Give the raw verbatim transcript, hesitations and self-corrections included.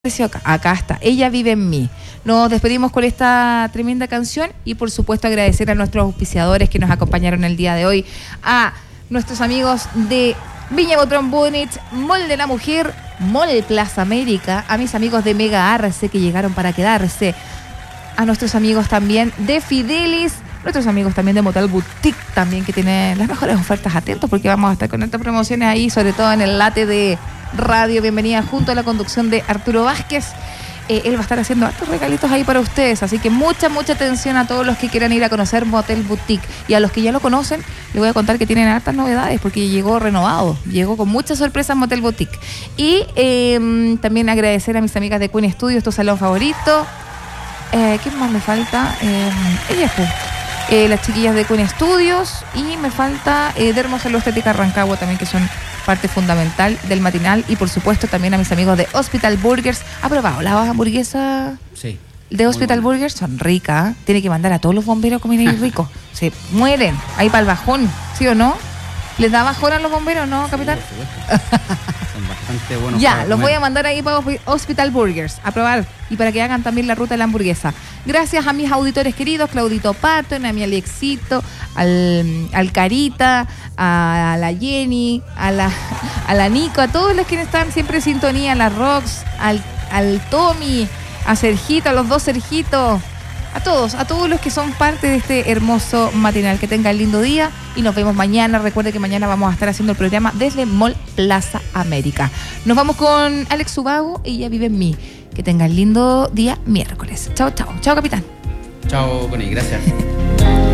Acá, acá está, Ella vive en mí. Nos despedimos con esta tremenda canción y por supuesto agradecer a nuestros auspiciadores que nos acompañaron el día de hoy, a nuestros amigos de Viña Botrón Bunich, Mall de la Mujer, Mall Plaza América, a mis amigos de Mega Arce que llegaron para quedarse, a nuestros amigos también de Fidelis, nuestros amigos también de Motel Boutique también, que tienen las mejores ofertas. Atentos porque vamos a estar con estas promociones ahí, sobre todo en el late de Radio Bienvenida, junto a la conducción de Arturo Vázquez. Eh, él va a estar haciendo hartos regalitos ahí para ustedes, así que mucha, mucha atención a todos los que quieran ir a conocer Motel Boutique. Y a los que ya lo conocen, les voy a contar que tienen hartas novedades, porque llegó renovado, llegó con muchas sorpresas Motel Boutique. Y eh, también agradecer a mis amigas de Queen Studios, tu salón favorito. Eh, ¿Qué más me falta? Eh, ellas, pues. Eh, las chiquillas de Queen Studios, y me falta eh, Dermosalud Estética Rancagua también, que son parte fundamental del matinal. Y por supuesto también a mis amigos de Hospital Burgers. ¿Ha probado las hamburguesas? Sí. De Hospital Burgers son ricas, ¿eh? Tiene que mandar a todos los bomberos a comer ahí rico. Se mueren ahí para el bajón, ¿sí o no? ¿Les da bajón a los bomberos, no, capitán? Sí, por supuesto. Son bastante buenos. Ya, los voy a mandar ahí para Hospital Burgers a probar y para que hagan también la ruta de la hamburguesa. Gracias a mis auditores queridos, Claudito Patton, a mi Alexito, al, al Carita, a, a la Jenny, a la, a la Nico, a todos los que están siempre en sintonía, a la Rox, al, al Tommy, a Sergito, a los dos Sergitos. A todos, a todos los que son parte de este hermoso matinal. Que tengan lindo día y nos vemos mañana. Recuerde que mañana vamos a estar haciendo el programa desde Mall Plaza América. Nos vamos con Alex Ubago, Ella vive en mí. Que tengan lindo día miércoles. Chao, chao. Chao, capitán. Chao, Connie. Gracias.